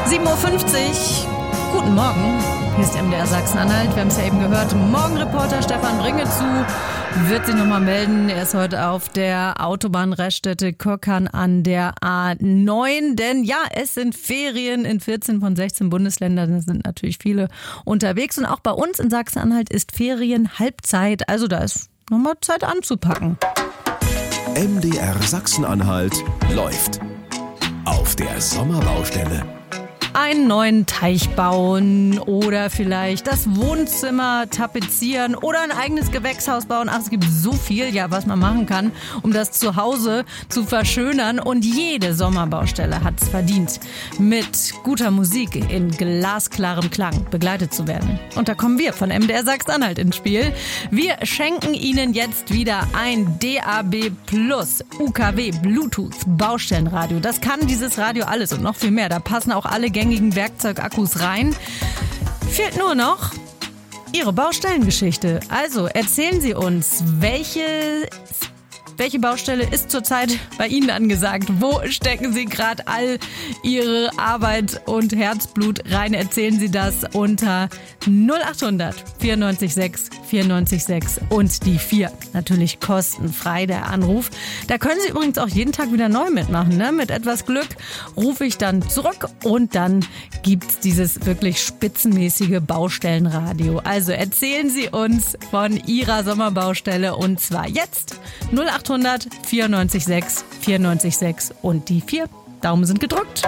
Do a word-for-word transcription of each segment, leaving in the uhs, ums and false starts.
sieben Uhr fünfzig. Guten Morgen. Hier ist M D R Sachsen-Anhalt. Wir haben es ja eben gehört. Morgenreporter Stefan Bringezu wird sich nochmal melden. Er ist heute auf der Autobahnraststätte Köckern an der A neun. Denn ja, es sind Ferien in vierzehn von sechzehn Bundesländern. Da sind natürlich viele unterwegs. Und auch bei uns in Sachsen-Anhalt ist Ferienhalbzeit. Also da ist nochmal Zeit anzupacken. M D R Sachsen-Anhalt läuft auf der Sommerbaustelle. Einen neuen Teich bauen oder vielleicht das Wohnzimmer tapezieren oder ein eigenes Gewächshaus bauen. Ach, es gibt so viel, ja, was man machen kann, um das Zuhause zu verschönern. Und jede Sommerbaustelle hat es verdient, mit guter Musik in glasklarem Klang begleitet zu werden. Und da kommen wir von M D R Sachsen-Anhalt ins Spiel. Wir schenken Ihnen jetzt wieder ein D A B Plus U K W Bluetooth Baustellenradio. Das kann dieses Radio alles und noch viel mehr. Da passen auch alle gängigen Werkzeugakkus rein. Fehlt nur noch Ihre Baustellengeschichte. Also erzählen Sie uns, welche, welche Baustelle ist zurzeit bei Ihnen angesagt? Wo stecken Sie gerade all Ihre Arbeit und Herzblut rein? Erzählen Sie das unter null acht hundert vierundneunzig sechs vierundneunzig sechs und die vier. Natürlich kostenfrei der Anruf. Da können Sie übrigens auch jeden Tag wieder neu mitmachen. Ne? Mit etwas Glück rufe ich dann zurück und dann gibt's dieses wirklich spitzenmäßige Baustellenradio. Also erzählen Sie uns von Ihrer Sommerbaustelle und zwar jetzt null acht hundert vierundneunzig sechs vierundneunzig sechs und die vier. Daumen sind gedrückt.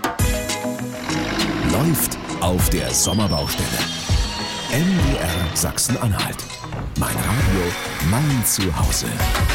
Läuft auf der Sommerbaustelle. M D R Sachsen-Anhalt. Mein Radio, mein Zuhause.